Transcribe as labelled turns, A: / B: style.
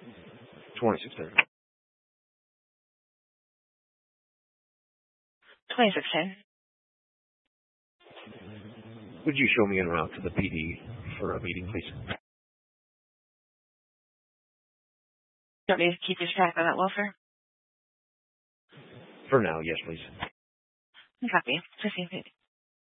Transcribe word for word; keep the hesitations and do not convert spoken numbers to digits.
A: twenty-six ten.
B: twenty-six ten.
A: Would you show me en route to the P D for a meeting, please?
B: Do you want me to keep you track on that, Walter?
A: For now, yes, please.
B: Copy. Proceed.